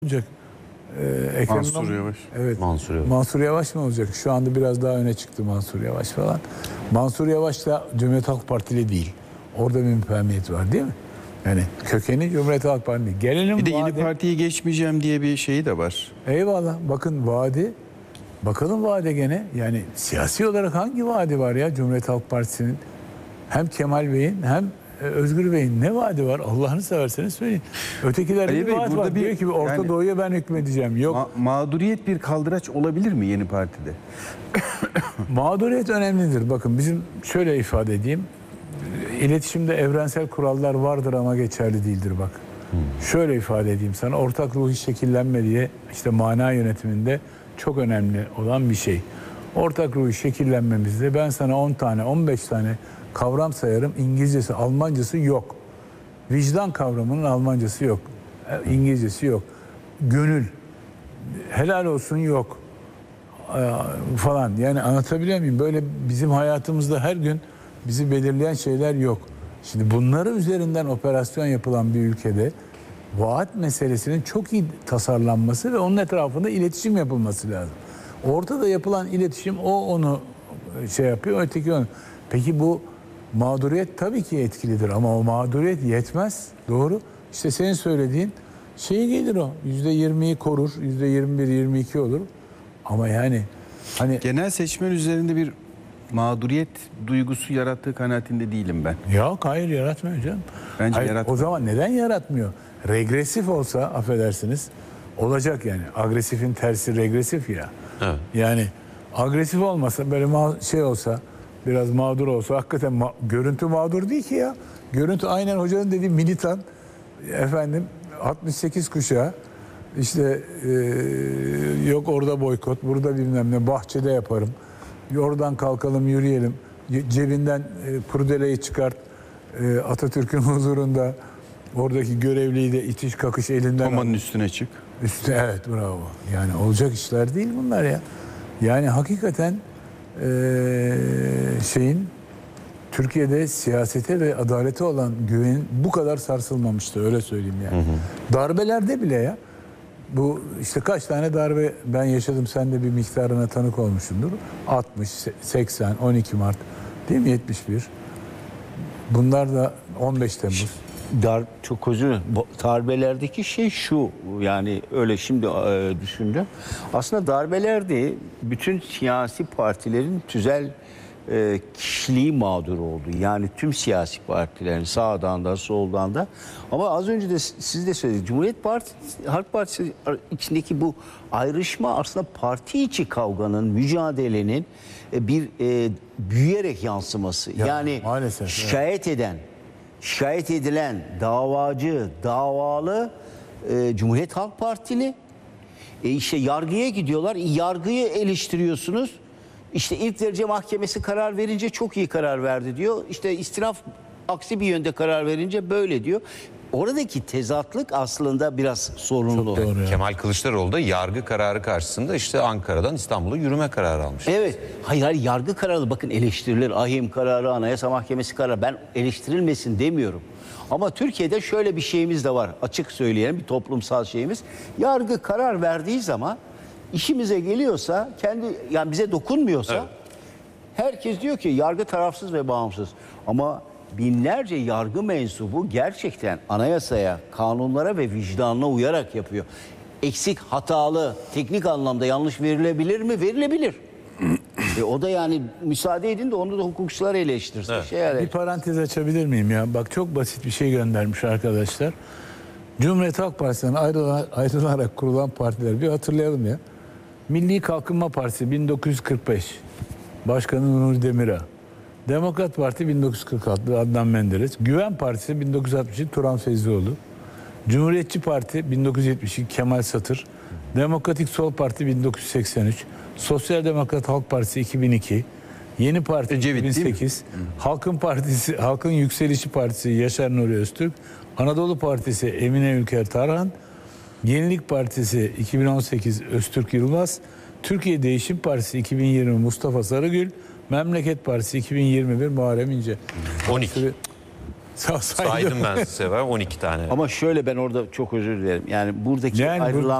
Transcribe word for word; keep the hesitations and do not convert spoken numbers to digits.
olacak? Ee, Mansur Yavaş. Evet. Mansur Yavaş. Mansur Yavaş mı olacak? Şu anda biraz daha öne çıktı Mansur Yavaş falan. Mansur Yavaş da Cumhuriyet Halk Partili değil. Orada bir müpemiyet var değil mi? Yani kökeni Cumhuriyet Halk Partili. Gelelim Bir de vaadi. yeni partiyi geçmeyeceğim diye bir şeyi de var. Eyvallah. Bakın vaadi. Bakalım vaade gene. Yani siyasi olarak hangi vaadi var ya Cumhuriyet Halk Partisi'nin? Hem Kemal Bey'in hem Özgür Bey'in ne vaadi var? Allah'ını severseniz söyleyin. Ötekilerde Ali bir Bey, vaat burada var. bir- Diyor ki Orta yani- Doğu'ya ben hükmedeceğim. Yok. Ma- mağduriyet bir kaldıraç olabilir mi yeni partide? Mağduriyet önemlidir. Bakın bizim şöyle ifade edeyim. İletişimde evrensel kurallar vardır ama geçerli değildir bak. Hmm. Şöyle ifade edeyim sana. Ortak ruhi şekillenme diye işte mana yönetiminde çok önemli olan bir şey. Ortak ruhi şekillenmemizde ben sana on tane on beş tane kavram sayarım. İngilizcesi, Almancası yok. Vicdan kavramının Almancası yok. İngilizcesi yok. Gönül. Helal olsun yok. Falan. Yani anlatabiliyor muyum? Böyle bizim hayatımızda her gün bizi belirleyen şeyler yok. Şimdi bunları üzerinden operasyon yapılan bir ülkede vaat meselesinin çok iyi tasarlanması ve onun etrafında iletişim yapılması lazım. Ortada yapılan iletişim o onu şey yapıyor, öteki onu. Peki bu mağduriyet tabii ki etkilidir ama o mağduriyet yetmez. Doğru. İşte senin söylediğin şey gelir o. yüzde yirmiyi korur, yüzde yirmi bir yirmi iki olur. Ama yani hani Genel seçmen üzerinde bir mağduriyet duygusu yarattığı kanaatinde değilim ben. yok hayır yaratmıyor canım. Bence Hayır, yaratmıyor. o zaman neden yaratmıyor? Regresif olsa affedersiniz olacak yani. Agresifin tersi regresif ya. Evet. Yani agresif olmasa böyle ma- şey olsa biraz mağdur olsa hakikaten ma- görüntü mağdur değil ki ya. Görüntü aynen hocanın dediği militan efendim altmış sekiz kuşağı işte e, yok orada boykot burada bilmem ne bahçede yaparım. Oradan kalkalım yürüyelim. Cebinden e, kurdeleyi çıkart. E, Atatürk'ün huzurunda oradaki görevliyi de itiş kakış elinden Komanın al. üstüne çık. Üstü, evet bravo. Yani olacak işler değil bunlar ya. Yani hakikaten e, şeyin Türkiye'de siyasete ve adalete olan güvenin bu kadar sarsılmamıştı öyle söyleyeyim yani. Hı hı. Darbelerde bile ya. Bu işte kaç tane darbe ben yaşadım sen de bir miktarına tanık olmuşsundur. altmış, seksen, on iki Mart değil mi yetmiş bir? Bunlar da on beş Temmuz. Dar, çok özür dilerim. Bu darbelerdeki şey şu, yani öyle şimdi e, düşündüm. Aslında darbelerde bütün siyasi partilerin tüzel e, kişiliği mağdur oldu. Yani tüm siyasi partilerin sağdan da soldan da. Ama az önce de siz de söylediniz. Cumhuriyet Partisi, Halk Partisi içindeki bu ayrışma aslında parti içi kavganın, mücadelenin e, bir e, büyüyerek yansıması. Ya, yani maalesef, şikayet evet. eden, şikayet edilen, davacı, davalı e, Cumhuriyet Halk Partili. E işte yargıya gidiyorlar. Yargıyı eleştiriyorsunuz. İşte ilk derece mahkemesi karar verince çok iyi karar verdi diyor. İşte istinaf aksi bir yönde karar verince böyle diyor. Oradaki tezatlık aslında biraz sorunlu. Çok doğru ya. Kemal Kılıçdaroğlu da yargı kararı karşısında işte Ankara'dan İstanbul'a yürüme kararı almış. Evet. Hayır hayır yargı kararı bakın eleştirilir. Ahim kararı, Anayasa Mahkemesi kararı. Ben eleştirilmesin demiyorum. Ama Türkiye'de şöyle bir şeyimiz de var. Açık söyleyelim bir toplumsal şeyimiz. Yargı karar verdiği zaman işimize geliyorsa kendi yani bize dokunmuyorsa evet. Herkes diyor ki yargı tarafsız ve bağımsız. Ama binlerce yargı mensubu gerçekten anayasaya, kanunlara ve vicdanına uyarak yapıyor. Eksik, hatalı, teknik anlamda yanlış verilebilir mi? Verilebilir. e o da yani müsaade edin de onu da hukukçular eleştirsin. Evet. Şey Bir parantez açabilir miyim ya? Bak çok basit bir şey göndermiş arkadaşlar. Cumhuriyet Halk Partisi'nden ayrılarak, ayrılarak kurulan partiler bir hatırlayalım ya. Milli Kalkınma Partisi bin dokuz yüz kırk beş. Başkanı Nuri Demirağ. Demokrat Parti bin dokuz yüz kırk altı Adnan Menderes. Güven Partisi bin dokuz yüz altmış iki Turan Feyzioğlu. Cumhuriyetçi Parti bin dokuz yüz yetmiş iki Kemal Satır. Demokratik Sol Parti bin dokuz yüz seksen üç. Sosyal Demokrat Halk Partisi iki bin iki. Yeni Parti Ecevit, iki bin sekiz. Halkın Partisi, Halkın Yükselişi Partisi Yaşar Nuri Öztürk. Anadolu Partisi Emine Ülker Tarhan. Yenilik Partisi iki bin on sekiz Öztürk Yılmaz. Türkiye Değişim Partisi iki bin yirmi Mustafa Sarıgül. Memleket Partisi iki bin yirmi bir Muharrem İnce. on iki. Sa- saydım. Saydım ben size var on iki tane. Ama şöyle ben orada çok özür dilerim. Yani buradaki Yani bu- ayrılan